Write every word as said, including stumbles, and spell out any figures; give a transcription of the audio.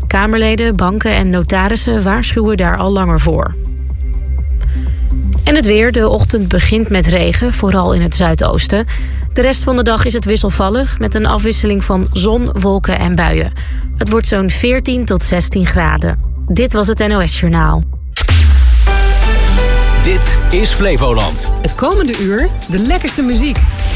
Kamerleden, banken en notarissen waarschuwen daar al langer voor. En het weer. De ochtend begint met regen, vooral in het zuidoosten. De rest van de dag is het wisselvallig met een afwisseling van zon, wolken en buien. Het wordt zo'n veertien tot zestien graden. Dit was het N O S Journaal. Dit is Flevoland. Het komende uur de lekkerste muziek.